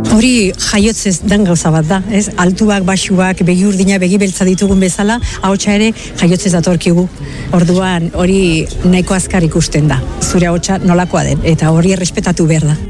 Hori jaiotzez dan gauza bat da, ez? Altuak, baxuak, begi urdina, begi beltza ditugun bezala, ahotsa ere jaiotzez datorkigu. Orduan hori nahiko azkar ikusten da. Zure ahotsa nolakoa den, eta hori errespetatu behar da.